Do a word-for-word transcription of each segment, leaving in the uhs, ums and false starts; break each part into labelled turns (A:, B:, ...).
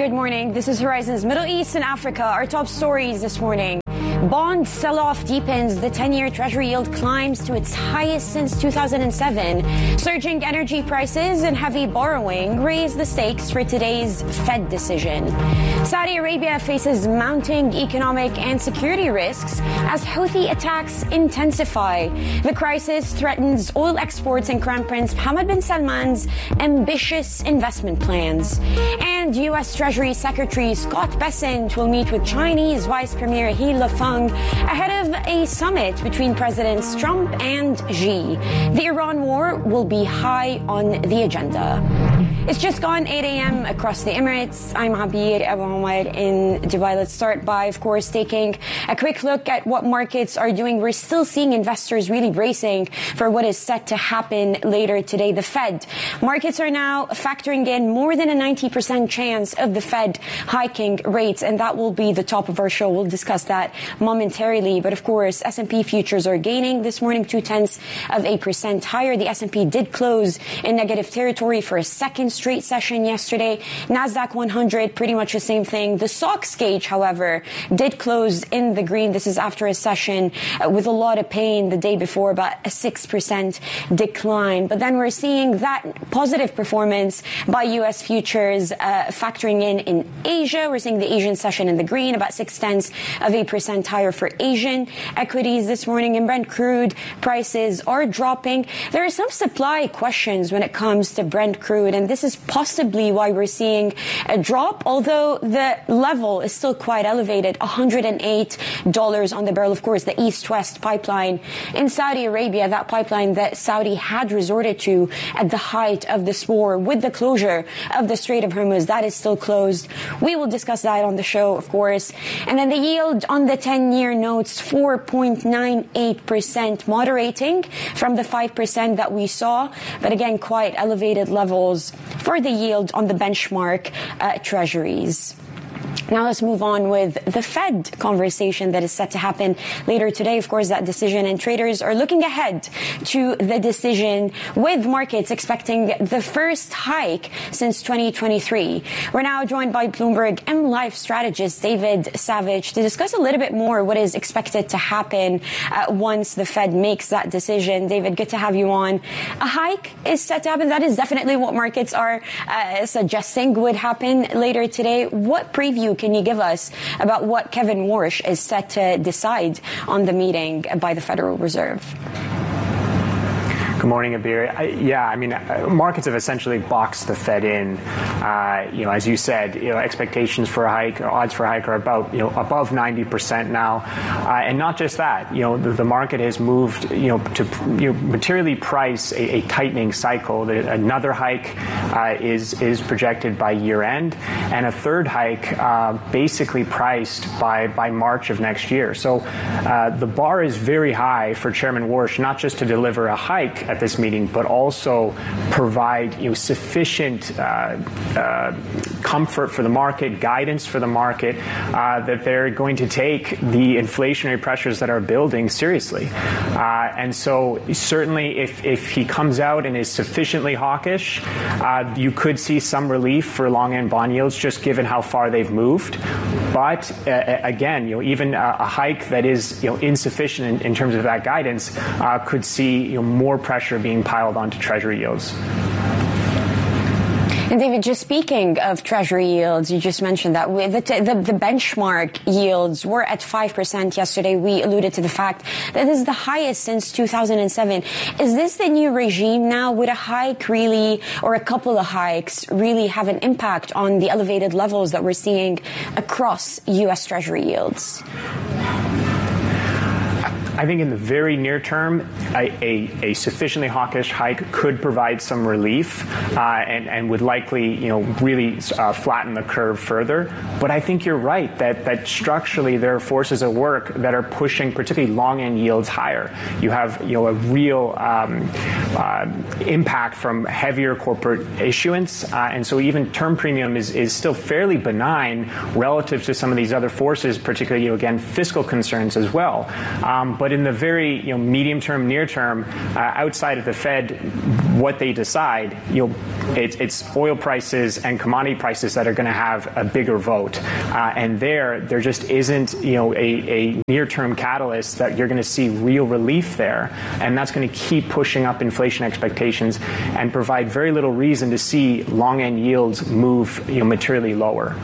A: Good morning. This is Horizon's Middle East and Africa. Our top stories this morning. Bond sell-off deepens. The ten-year Treasury yield climbs to its highest since two thousand seven. Surging energy prices and heavy borrowing raise the stakes for today's Fed decision. Saudi Arabia faces mounting economic and security risks as Houthi attacks intensify. The crisis threatens oil exports and Crown Prince Mohammed bin Salman's ambitious investment plans. And U S Treasury Secretary Scott Bessent will meet with Chinese Vice Premier He Lifeng ahead of a summit between Presidents Trump and Xi. The Iran war will be high on the agenda. It's just gone eight a.m. across the Emirates. I'm Abir Abu Omar in Dubai. Let's start by, of course, taking a quick look at what markets are doing. We're still seeing investors really bracing for what is set to happen later today. The Fed. Markets are now factoring in more than a ninety percent chance of the Fed hiking rates, and that will be the top of our show. We'll discuss that momentarily. But, of course, S and P futures are gaining this morning two-tenths of a percent higher. The S and P did close in negative territory for a second straight session yesterday. NASDAQ one hundred, pretty much the same thing. The S O X gauge, however, did close in the green. This is after a session uh, with a lot of pain the day before, about a six percent decline. But then we're seeing that positive performance by U S futures uh, factoring in in Asia. We're seeing the Asian session in the green, about six tenths of a percent higher for Asian equities this morning. And Brent crude prices are dropping. There are some supply questions when it comes to Brent crude, and this is possibly why we're seeing a drop, although the level is still quite elevated, one hundred eight dollars on the barrel. Of course, the East-West pipeline in Saudi Arabia, that pipeline that Saudi had resorted to at the height of this war with the closure of the Strait of Hormuz, that is still closed. We will discuss that on the show, of course. And then the yield on the ten-year notes, four point nine eight percent, moderating from the five percent that we saw, but again, quite elevated levels for the yield on the benchmark uh, treasuries. Now let's move on with the Fed conversation that is set to happen later today. Of course, that decision, and traders are looking ahead to the decision with markets expecting the first hike since twenty twenty-three. We're now joined by Bloomberg M Life strategist David Savage to discuss a little bit more what is expected to happen uh, once the Fed makes that decision. David, good to have you on. A hike is set to happen. That is definitely what markets are uh, suggesting would happen later today. What preview can you give us about what Kevin Warsh is set to decide on the meeting by the Federal Reserve?
B: Good morning, Abir. I, yeah, I mean, uh, markets have essentially boxed the Fed in. Uh, you know, as you said, you know, expectations for a hike, or odds for a hike, are about you know above ninety percent now, uh, and not just that. You know, the, the market has moved you know to you know, materially price a, a tightening cycle. Another hike uh, is is projected by year end, and a third hike uh, basically priced by by March of next year. So uh, the bar is very high for Chairman Warsh, not just to deliver a hike at this meeting, but also provide you know, sufficient uh, uh, comfort for the market, guidance for the market, uh, that they're going to take the inflationary pressures that are building seriously. Uh, and so certainly if, if he comes out and is sufficiently hawkish, uh, you could see some relief for long-end bond yields, just given how far they've moved. But uh, again, you know, even a, a hike that is you know, insufficient in, in terms of that guidance uh, could see you know, more pressure being piled onto Treasury yields.
A: And David, just speaking of Treasury yields, you just mentioned that the, the, the benchmark yields were at five percent yesterday. We alluded to the fact that this is the highest since two thousand seven. Is this the new regime now? Would a hike really, or a couple of hikes, really have an impact on the elevated levels that we're seeing across U S Treasury yields?
B: I think in the very near term, a, a, a sufficiently hawkish hike could provide some relief uh, and, and would likely, you know, really uh, flatten the curve further. But I think you're right that, that structurally there are forces at work that are pushing particularly long-end yields higher. You have, you know, a real um, uh, impact from heavier corporate issuance. Uh, and so even term premium is, is still fairly benign relative to some of these other forces, particularly, you know, again, fiscal concerns as well. Um, But in the very you know, medium term, near term, uh, outside of the Fed what they decide, you know, it, it's oil prices and commodity prices that are going to have a bigger vote. Uh, and there, there just isn't, you know, a, a near-term catalyst that you're going to see real relief there. And that's going to keep pushing up inflation expectations and provide very little reason to see long-end yields move, you know, materially lower.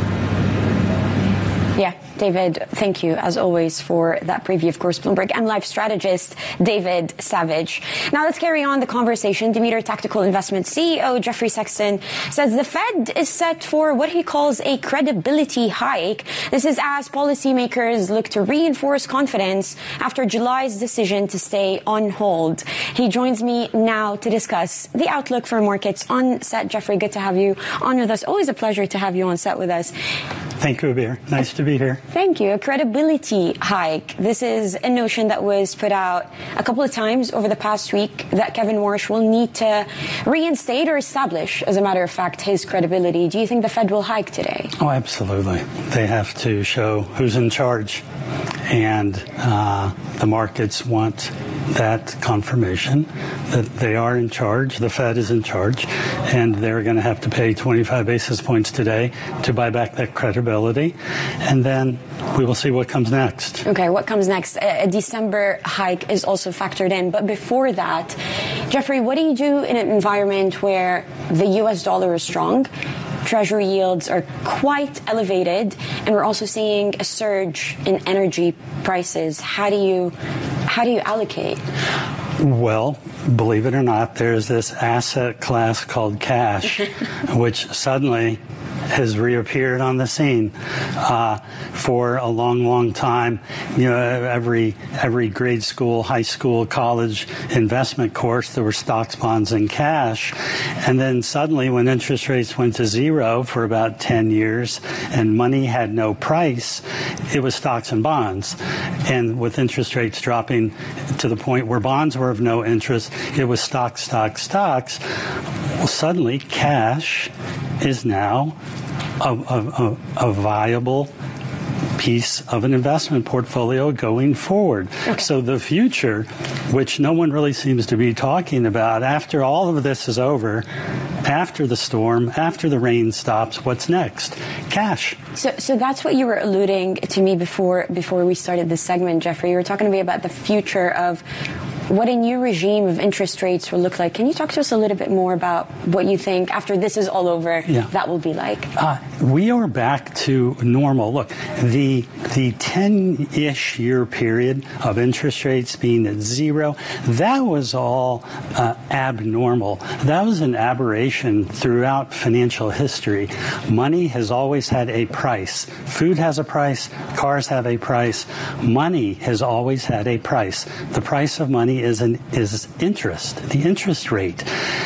A: Yeah, David, thank you, as always, for that preview. Of course, Bloomberg M Life strategist David Savage. Now let's carry on the conversation. Demeter Tactical Investment C E O Jeffrey Sexton says the Fed is set for what he calls a credibility hike. This is as policymakers look to reinforce confidence after July's decision to stay on hold. He joins me now to discuss the outlook for markets on set. Jeffrey, good to have you on with us. Always a pleasure to have you on set with us.
C: Thank you, Abir. Nice to be here.
A: Thank you. A credibility hike. This is a notion that was put out a couple of times over the past week that Kevin Warsh will need to reinstate or establish, as a matter of fact, his credibility. Do you think the Fed will hike today?
C: Oh, absolutely. They have to show who's in charge. And uh, the markets want that confirmation that they are in charge, the Fed is in charge, and they're going to have to pay twenty-five basis points today to buy back that credibility. And then we will see what comes next.
A: Okay, what comes next? A December hike is also factored in. But before that, Jeffrey, what do you do in an environment where the U S dollar is strong? Treasury yields are quite elevated, and we're also seeing a surge in energy prices. How do you how do you allocate?
C: Well, believe it or not, there's this asset class called cash, which suddenly has reappeared on the scene. Uh, for a long, long time, you know, every every grade school, high school, college investment course, there were stocks, bonds, and cash. And then suddenly, when interest rates went to zero for about ten years and money had no price, it was stocks and bonds. And with interest rates dropping to the point where bonds were of no interest, it was stocks, stocks, stocks. Well, suddenly, cash is now a, a, a, a viable piece of an investment portfolio going forward. Okay. So the future, which no one really seems to be talking about, after all of this is over, after the storm, after the rain stops, what's next? Cash.
A: So, so that's what you were alluding to me before before we started this segment, Jeffrey. You were talking to me about the future of what a new regime of interest rates will look like. Can you talk to us a little bit more about what you think after this is all over yeah. that will be like?
C: Uh, we are back to normal. Look, the the ten-ish year period of interest rates being at zero, that was all uh, abnormal. That was an aberration throughout financial history. Money has always had a price. Food has a price. Cars have a price. Money has always had a price. The price of money is an is interest, the interest rate.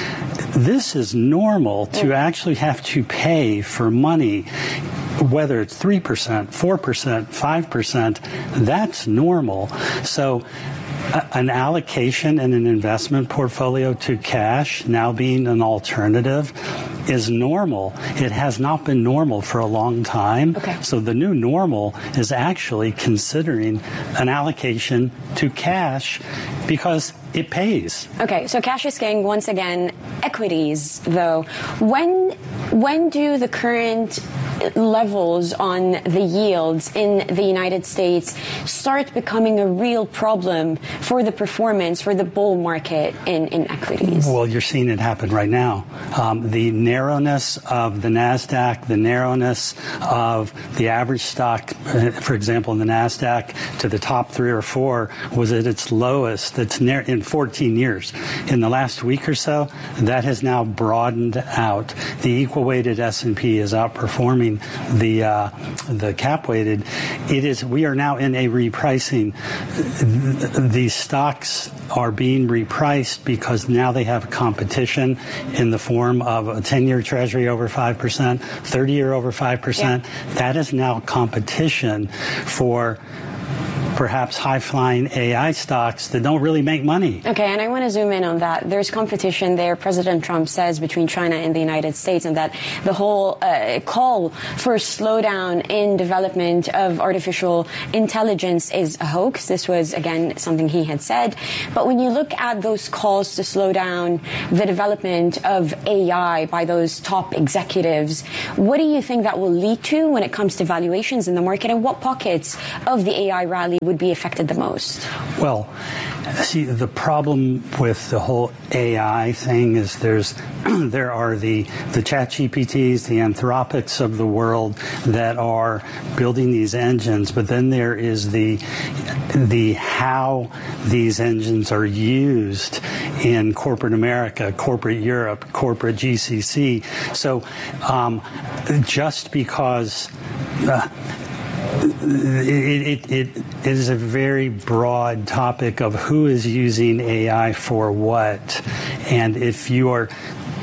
C: This is normal to actually have to pay for money, whether it's three percent, four percent, five percent, that's normal. So an allocation in an investment portfolio to cash now being an alternative is normal. It has not been normal for a long time.
A: Okay.
C: So the new normal is actually considering an allocation to cash because it pays.
A: Okay, so cash is king once again. Equities, though, when when do the current levels on the yields in the United States start becoming a real problem for the performance, for the bull market in, in equities?
C: Well, you're seeing it happen right now. Um, the narrowness of the NASDAQ, the narrowness of the average stock, uh, for example, in the NASDAQ to the top three or four was at its lowest that's near in fourteen years. In the last week or so, that has now broadened out. The equal-weighted S and P is outperforming the uh, the cap-weighted. It is. We are now in a repricing. These stocks are being repriced because now they have competition in the form of a ten-year Treasury over five percent, thirty-year over five percent. Yeah. That is now competition for perhaps high-flying A I stocks that don't really make money.
A: Okay, and I want to zoom in on that. There's competition there, President Trump says, between China and the United States, and that the whole uh, call for a slowdown in development of artificial intelligence is a hoax. This was, again, something he had said. But when you look at those calls to slow down the development of A I by those top executives, what do you think that will lead to when it comes to valuations in the market, and what pockets of the A I rally would be affected the most?
C: Well, see, the problem with the whole A I thing is there's there are the the ChatGPTs, the Anthropics of the world that are building these engines, but then there is the the how these engines are used in corporate America, corporate Europe, corporate G C C. So um, just because uh, It, it, it is a very broad topic of who is using A I for what. And if you are,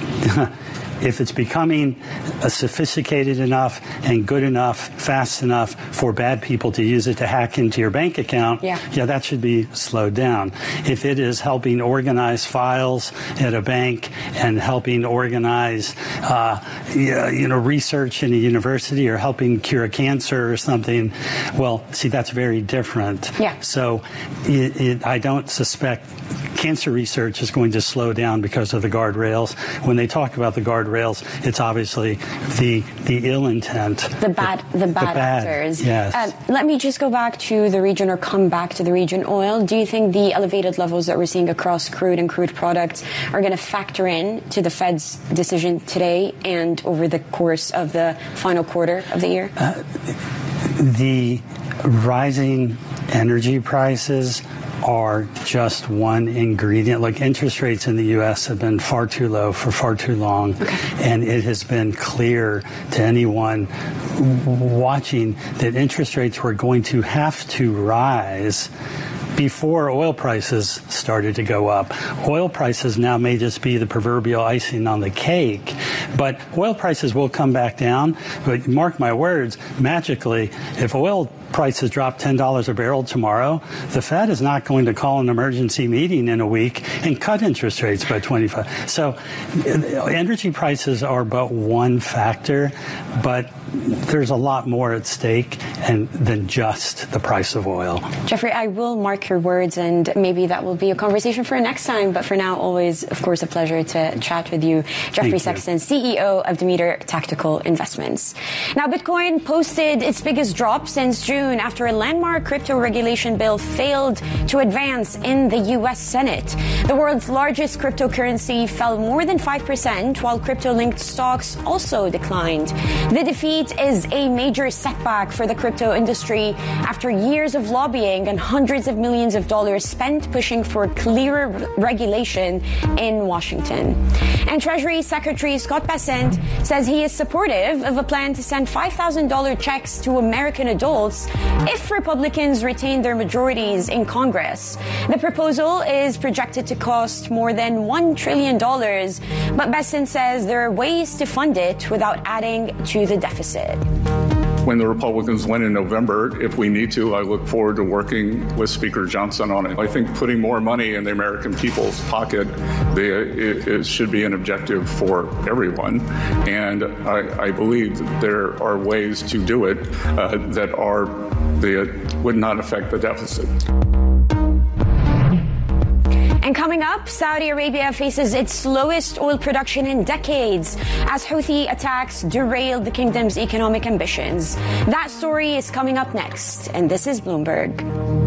C: if it's becoming uh, sophisticated enough and good enough, fast enough for bad people to use it to hack into your bank account, yeah, yeah that should be slowed down. If it is helping organize files at a bank and helping organize, uh, you know, research in a university or helping cure a cancer or something, well, see, that's very different.
A: Yeah.
C: So it, it, I don't suspect cancer research is going to slow down because of the guardrails. When they talk about the guardrails, it's obviously the the ill intent,
A: the bad, the, the bad, the bad actors.
C: Yes.
A: Uh, let me just go back to the region, or come back to the region oil. Do you think the elevated levels that we're seeing across crude and crude products are going to factor in to the Fed's decision today and over the course of the final quarter of the year?
C: Uh, the rising energy prices are just one ingredient. Like, interest rates in the U S have been far too low for far too long, okay. And it has been clear to anyone watching that interest rates were going to have to rise before oil prices started to go up. Oil prices now may just be the proverbial icing on the cake, but oil prices will come back down. But mark my words, magically, if oil prices drop ten dollars a barrel tomorrow, the Fed is not going to call an emergency meeting in a week and cut interest rates by twenty-five. So energy prices are but one factor, but there's a lot more at stake and than just the price of oil.
A: Jeffrey, I will mark your words, and maybe that will be a conversation for next time. But for now, always, of course, a pleasure to chat with you. Jeffrey Thank Sexton, you. C E O of Demeter Tactical Investments. Now, Bitcoin posted its biggest drop since June after a landmark crypto regulation bill failed to advance in the U S Senate. The world's largest cryptocurrency fell more than five percent, while crypto-linked stocks also declined. The defeat is a major setback for the crypto industry after years of lobbying and hundreds of millions of dollars spent pushing for clearer regulation in Washington. And Treasury Secretary Scott Bessent says he is supportive of a plan to send five thousand dollars checks to American adults if Republicans retain their majorities in Congress. The proposal is projected to cost more than one trillion dollars, but Bessent says there are ways to fund it without adding to the deficit.
D: When the Republicans win in November, if we need to, I look forward to working with Speaker Johnson on it. I think putting more money in the American people's pocket they, it, it should be an objective for everyone. And I, I believe that there are ways to do it uh, that are that would not affect the deficit.
A: And coming up, Saudi Arabia faces its slowest oil production in decades as Houthi attacks derailed the kingdom's economic ambitions. That story is coming up next, and this is Bloomberg.